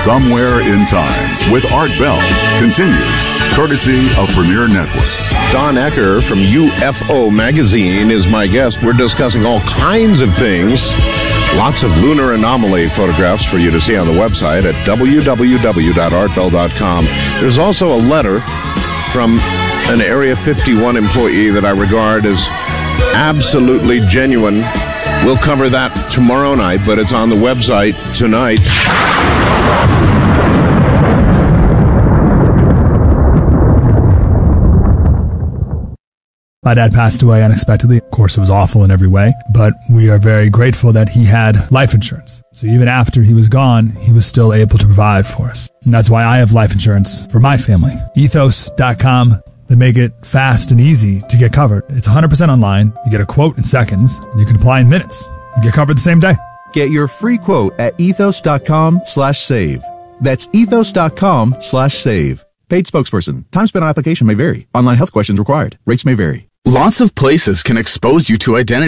Somewhere in Time with Art Bell continues, courtesy of Premier Networks. Don Ecker from UFO Magazine is my guest. We're discussing all kinds of things. Lots of lunar anomaly photographs for you to see on the website at www.artbell.com. There's also a letter from an Area 51 employee that I regard as absolutely genuine. We'll cover that tomorrow night, but it's on the website tonight. My dad passed away unexpectedly. Of course, it was awful in every way, but we are very grateful that he had life insurance. So even after he was gone, he was still able to provide for us. And that's why I have life insurance for my family. Ethos.com. They make it fast and easy to get covered. It's 100% online. You get a quote in seconds, and you can apply in minutes. You get covered the same day. Get your free quote at ethos.com/save. That's ethos.com/save. Paid spokesperson. Time spent on application may vary. Online health questions required. Rates may vary. Lots of places can expose you to identity